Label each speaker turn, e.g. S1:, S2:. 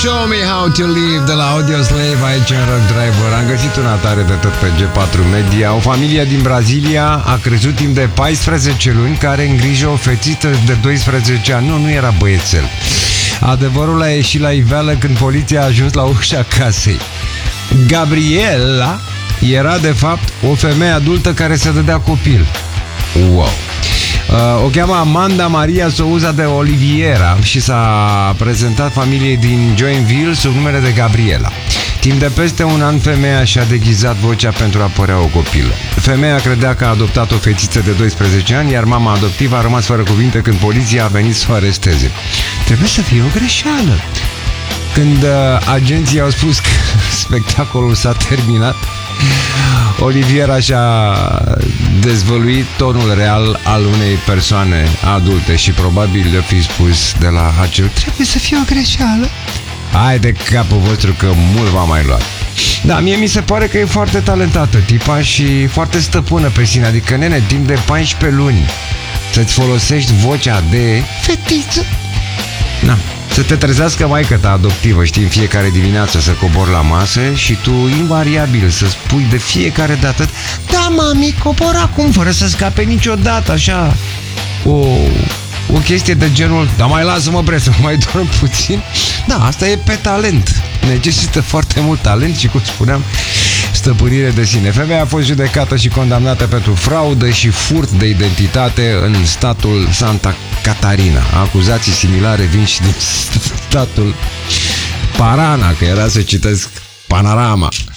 S1: Show Me How to Live de la Audioslave aici în Rock Driver. Am găsit una tare de tot pe G4 Media. O familie din Brazilia a crezut timp de 14 luni că are în grijă o fetiță de 12 ani. Nu era băiețel. Adevărul a ieșit la iveală când poliția a ajuns la ușa casei. Gabriela era de fapt o femeie adultă care se dădea copil. Wow! O cheamă Amanda Maria Souza de Oliveira și s-a prezentat familiei din Joinville sub numele de Gabriela. Timp de peste un an, femeia și-a deghizat vocea pentru a părea o copilă. Femeia credea că a adoptat o fetiță de 12 ani, iar mama adoptivă a rămas fără cuvinte când poliția a venit să o aresteze. Trebuie să fie o greșeală. Când agenții au spus că spectacolul s-a terminat, Oliviera și-a dezvăluit tonul real al unei persoane adulte și probabil le-a fi spus de la acel trebuie să fie o greșeală. Hai de capul vostru că mult v-a mai luat. Da, mie mi se pare că e foarte talentată tipa și foarte stăpână pe sine. Adică, nene, timp de 14 luni să-ți folosești vocea de fetiță. Na. Să te trezească maică-ta adoptivă, știi, în fiecare dimineață să cobori la masă și tu invariabil să spui de fiecare dată da, mami, cobor acum, fără să scape niciodată, așa o chestie de genul da, mai lasă-mă bre să mai dorm puțin. Da, asta e pe talent. Necesită foarte mult talent și, cum spuneam, stăpânire de sine. Femeia a fost judecată și condamnată pentru fraudă și furt de identitate în statul Santa Catarina. Acuzații similare vin și din statul Parana, că era să citesc Panorama.